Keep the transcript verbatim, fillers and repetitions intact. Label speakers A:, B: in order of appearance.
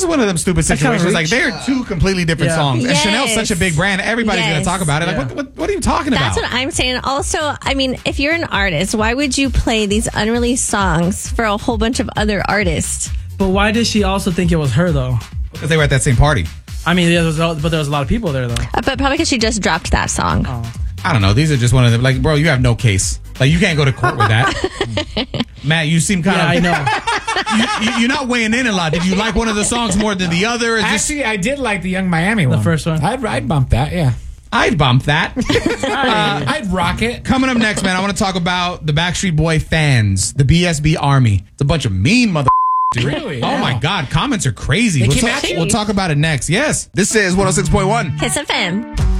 A: one of them stupid
B: kind of
A: situations. Like,
B: reach.
A: they're two completely different
B: Yeah.
A: songs. And
C: Yes.
A: Chanel's such a big brand. Everybody's
C: Yes.
A: going to talk about it. Like,
B: Yeah.
A: what, what, what are you talking
C: That's
A: about?
C: what I'm saying. Also, I mean, if you're an artist, why would you play these unreleased songs for a whole bunch of other artists?
B: But why did she also think it was her, though?
A: Because they were at that same party.
B: I mean, yeah, there was, a- but there was a lot of people there, though.
C: Uh, But probably because she just dropped that song.
A: I don't know. These are just one of them. Like, bro, you have no case. Like, you can't go to court with that. Matt, you seem kind
B: Yeah,
A: of...
B: I know.
A: you, you, you're not weighing in a lot. Did you like one of the songs more than the other? Or just,
D: Actually, I did like the Young Miami one.
B: The first one.
D: I'd, I'd bump that, yeah.
A: I'd bump that.
D: Uh, I'd rock it.
A: Coming up next, man, I want to talk about the Backstreet Boy fans, the B S B Army. It's a bunch of mean mother. Dude.
D: Really?
A: Oh my
D: Yeah.
A: God, comments are crazy.
D: They
A: We'll
D: came
A: talk,
D: at you?
A: we'll talk about it next. Yes. This is one oh six point one.
C: Kiss F M.